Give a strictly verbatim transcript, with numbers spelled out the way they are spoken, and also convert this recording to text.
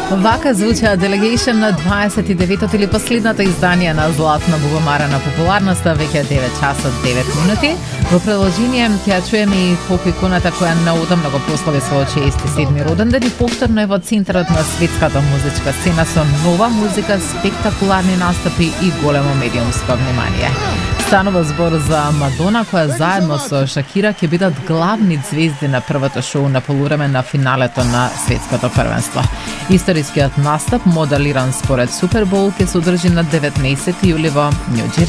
Вака звуча Delegation на дваесет и деветото или последното издание на златна бубамара на популарноста, веќе девет часот девет минути. Во продолжение ќе чуеме и поп-иконата која науда многу прослави својот шеесет и седми роден ден и повторно е во центарот на светската музичка сцена со нова музика, спектакуларни настапи и големо медиумско внимание. Станува збор за Мадона, која заедно со Шакира ќе бидат главни звезди на првото шоу на полувреме на финалето на светското првенство. Историскиот настап, моделиран според Супербол, ќе се одржи на деветнаесети јули во Њу